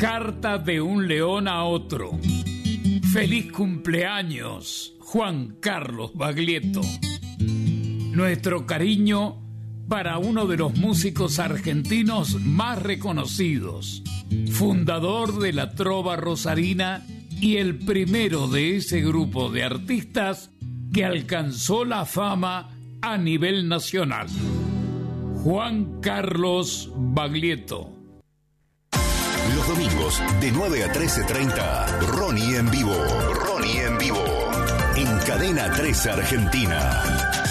Carta de un león a otro. Feliz cumpleaños, Juan Carlos Baglietto. Nuestro cariño para uno de los músicos argentinos más reconocidos, fundador de la trova rosarina y el primero de ese grupo de artistas que alcanzó la fama a nivel nacional. Juan Carlos Baglietto. Los domingos de 9 a 13:30, Ronnie en vivo. Ronnie en vivo. En Cadena 3 Argentina.